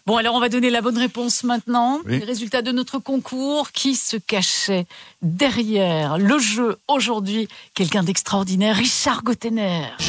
Bon, alors on va donner la bonne réponse maintenant. Oui. Les résultats de notre concours. Qui se cachait derrière le jeu aujourd'hui? Quelqu'un d'extraordinaire, Richard Gottener.